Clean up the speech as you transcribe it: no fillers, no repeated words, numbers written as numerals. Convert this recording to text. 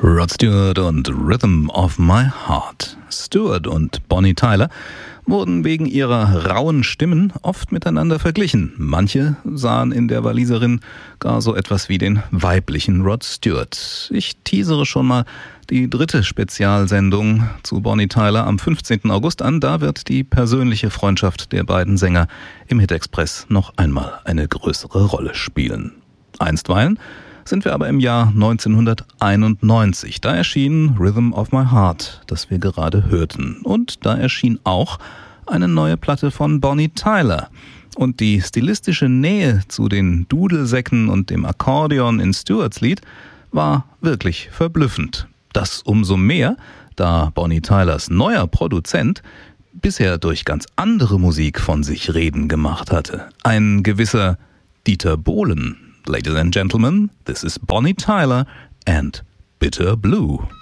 Rod Stewart und Rhythm of My Heart. Stewart und Bonnie Tyler wurden wegen ihrer rauen Stimmen oft miteinander verglichen. Manche sahen in der Waliserin gar so etwas wie den weiblichen Rod Stewart. Ich teasere schon mal die 3. Spezialsendung zu Bonnie Tyler am 15. August an. Da wird die persönliche Freundschaft der beiden Sänger im Hit Express noch einmal eine größere Rolle spielen. Einstweilen sind wir aber im Jahr 1991. Da erschien Rhythm of My Heart, das wir gerade hörten. Und da erschien auch eine neue Platte von Bonnie Tyler. Und die stilistische Nähe zu den Dudelsäcken und dem Akkordeon in Stewarts Lied war wirklich verblüffend. Das umso mehr, da Bonnie Tylers neuer Produzent bisher durch ganz andere Musik von sich reden gemacht hatte. Ein gewisser Dieter Bohlen. Ladies and gentlemen, this is Bonnie Tyler and Bitter Blue.